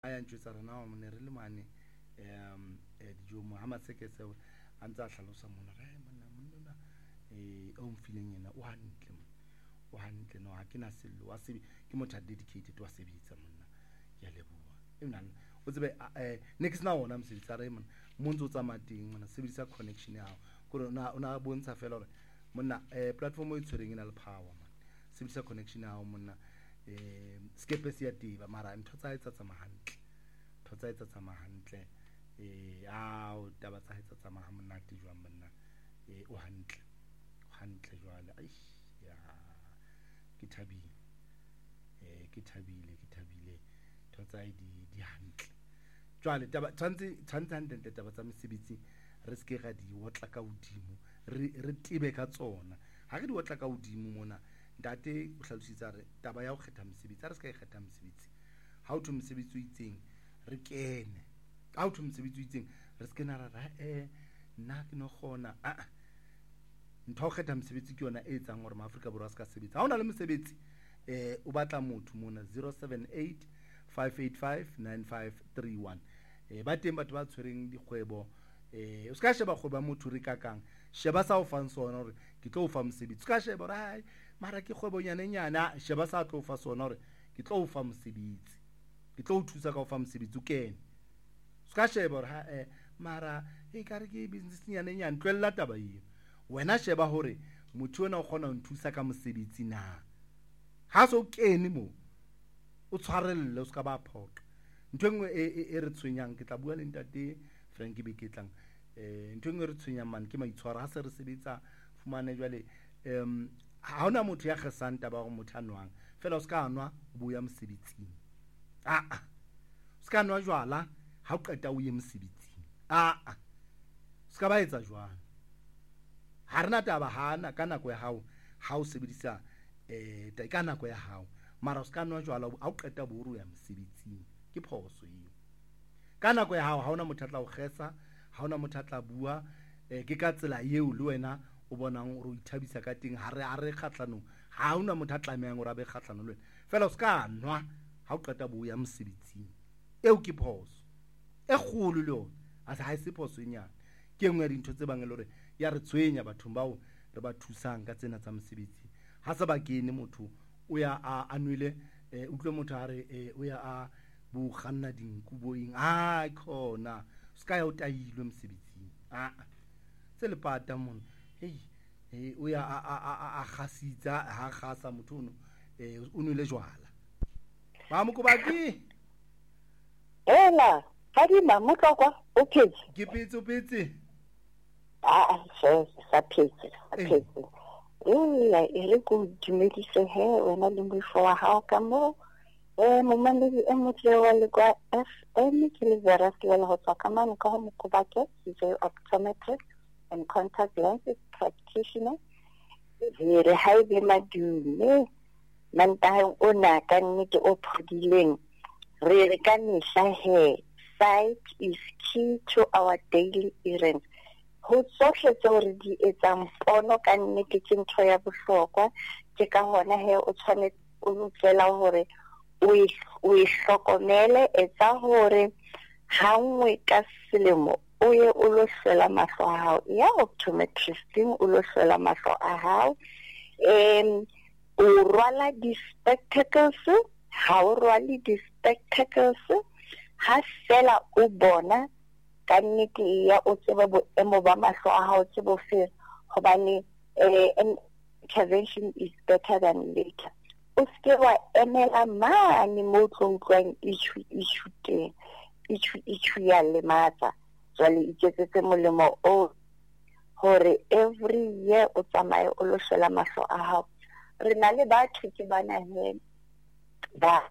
aya ntšwetsa rena wa mone re le mane dijo Mohammed Sekese a ntse a hlalosa mona re monna o mfileng yena o hantle no ha ke na sello wa se ke motho a dedicated wa sebetsa monna ya leboa emna o tsebe next na ona mosebetsi re monna mo ntse o tsamating monna sebedisa connection ya gore ona bontsha fela gore monna platform e tshwereng ena le power man sebedisa connection ya monna skepe se ya tiba mara ntho tsa etsa tsama hantle o taba tsa etsa tsama ha monate jwa monna o hantle jwale ya ke thabile ntho tsa di hantle jwale taba tshantse taba tsa mesebetsi re ske ga di wotla ka hodimo re tibe ka tsona ha ke di wotla ka hodimo mona ntate o hlalositsa re taba ya go kgetha mosebetsi re ska e kgetha mosebetsi ha o thwe mosebetsi o itseng re kene ha o thwe mosebetsi o itseng re ske na ra nna ke no gona ntho go kgetha mosebetsi ke yona e etsang gore maAfrika borwa ska sebetsa ha ona le mosebetsi o batla motho mona 078 585 9531 ba teng batho ba tshwereng dikgwebo o ska sheba kgwebo ya motho re kakang sheba sa o fang sona hore ke tlo o fa mosebetsi ska sheba re hai mara ke kgwebo nyana sheba sa tlo o fa sona hore ke tlo o fa mosebetsi ke tlo o thusa ka o fa mosebetsi o kene ska sheba hore mara ka re ke business nyana tlwella taba hiyo wena sheba hore motho ona o kgona ho nthusa ka mosebetsi na ha so kene mo o tshwarelle o ska ba phoqa ntho engwe e re tshwenyang ke tla bua le ntate Frank be ke tlang ntho engwe re tshwenyang man ke maitshwaro ha se re sebetsa fumane jwale ha ona motho ya gesang taba go motho anwang fela o ska anwa o boya mosebetsing o ska anwa jwala ha o qeta o ye mosebetsing ska ba etsa jwang ha rena taba hana ka nako ya hao ha o sebedisa ka nako ya hao mara o ska anwa jwala ha o qeta bo ya mosebetsing ke phoso eo ka nako ya hao ha ona motho a tla o gesa ha ona motho a tla bua ke ka tsela eo le wena o bonang o ithabisa ka teng ha re kgatlano ha ona motho a tlameang o rabe kgatlano le wena fela o ska nwa ha o qeta bo ya mosebetsing eo ke phoso e kgolo le yona ha se phoso nyana ke engwe ya dintho tse bang le hore ya re tshwenya bathong bao re ba thusang ka tsena tsa mosebetsi ha se ba kene motho o ya a anwele utlwe motho a re o ya a bo ganna dinku boing khona ska ya o tailwe mosebetsing se le pata mona o ya a gasitsa ha gasa motho o nwele jwala ba mo ko ba ke ela ga di mama tlokwa o phetse ke petse sa phetse e re go dumedise he wena le moifo wa hao ka mo momamedi e motle wa le kwa FM ke le vera ke le go tswa ka mane ka mo go batla ke optometrist and contact lenses practitioner re haebe madume mantaheng ona ka nnete o phodileng re ka nisa he sight is key to our daily errands ho tsohle tseo re di etsang pono ka nnete ke ntho ya bohlokwa ke ka hona he o tshwanetse o lokela hore o hlokomele etsa hore ha nngwe ka selemo o ye o lo hlola mahlo a hao ya optometristing o lo hlola mahlo a hao o rwala di-spectacles ha o rwale di-spectacles ha fela o bona ka nnete ya o tseba boemo ba mahlo a hao tsebo fela hobane intervention is better than later o ske wa emela mane mo tlong ithu ya le matsa jwale iketsetse molemo o hore every year o tsamaye o lo hlola mahlo a hao re na le batho ke bana he ba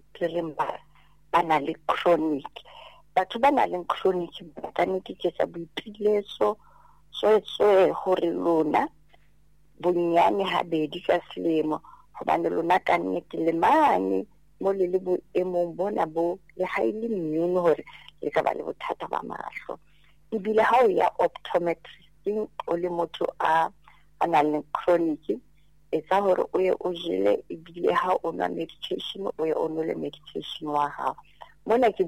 na le chronic batho ba na le chronic ba nnete ke sa boipiletso so hore lona bonyane habedi ka selemo hobane lona ka nnete le mane mo le boemong bona bo le highly immune hore le ka ba le bothata ba mahlo ebile ha o ya optometristing o le motho a nang le chronic etsa hore o ye o jele ebile ha o nwa medication o ye o nole medication wa hao mona ke